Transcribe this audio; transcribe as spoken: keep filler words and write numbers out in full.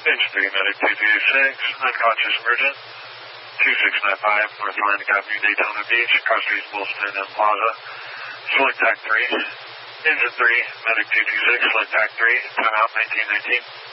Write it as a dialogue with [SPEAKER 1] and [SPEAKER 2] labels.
[SPEAKER 1] Page three, Medic two two six, unconscious emergent, two six nine five, North Atlantic Avenue, Daytona Beach, cross streets Wilson and Plaza. Select T A C three, engine three, Medic two two six, select T A C three, timeout nineteen nineteen.